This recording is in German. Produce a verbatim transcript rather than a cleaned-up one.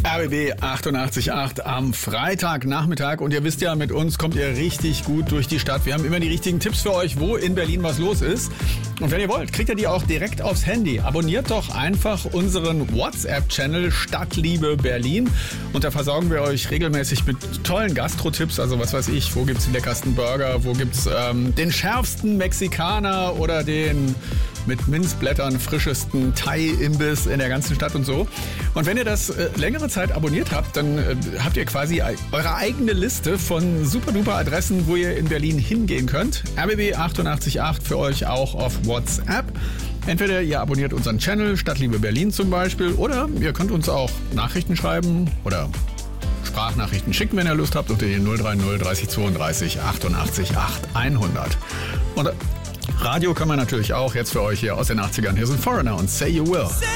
R B B achtundachtzig Komma acht am Freitagnachmittag. Und ihr wisst ja, mit uns kommt ihr richtig gut durch die Stadt. Wir haben immer die richtigen Tipps für euch, wo in Berlin was los ist. Und wenn ihr wollt, kriegt ihr die auch direkt aufs Handy. Abonniert doch einfach unseren WhatsApp-Channel Stadtliebe Berlin. Und da versorgen wir euch regelmäßig mit tollen Gastro-Tipps. Also was weiß ich, wo gibt's die leckersten Burger, wo gibt's ähm, den schärfsten Mexikaner oder den mit Minzblättern frischesten Thai-Imbiss in der ganzen Stadt und so. Und wenn ihr das äh, längere Zeit abonniert habt, dann äh, habt ihr quasi eure eigene Liste von super-duper Adressen, wo ihr in Berlin hingehen könnt. R B B achtundachtzig Komma acht für euch auch auf WhatsApp. Entweder ihr abonniert unseren Channel Stadtliebe Berlin zum Beispiel, oder ihr könnt uns auch Nachrichten schreiben oder Sprachnachrichten schicken, wenn ihr Lust habt, unter die null drei null dreißig zweiunddreißig achtundachtzig acht hundert. Und Radio kann man natürlich auch jetzt für euch hier aus den achtzigern. Hier sind Foreigner und Say You Will.